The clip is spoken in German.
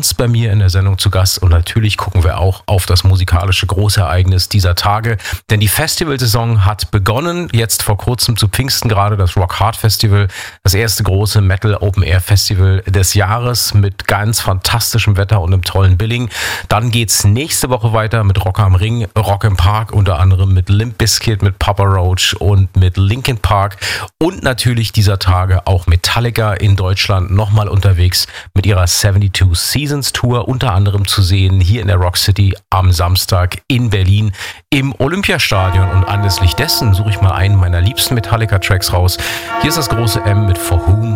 Franz bei mir in der Sendung zu Gast und natürlich gucken wir auch auf das musikalische Großereignis dieser Tage, denn die Festivalsaison hat begonnen, jetzt vor kurzem zu Pfingsten gerade das Rock Hard Festival, das erste große Metal Open Air Festival des Jahres mit ganz fantastischem Wetter und einem tollen Billing. Dann geht's nächste Woche weiter mit Rock am Ring, Rock im Park, unter anderem mit Limp Bizkit, mit Papa Roach und mit Linkin Park und natürlich dieser Tage auch Metallica in Deutschland nochmal unterwegs mit ihrer 72 Seasons Tour, unter anderem zu sehen hier in der Rock City am Samstag in Berlin im Olympiastadion. Und anlässlich dessen suche ich mal einen meiner liebsten Metallica-Tracks raus. Hier ist das große M mit For Whom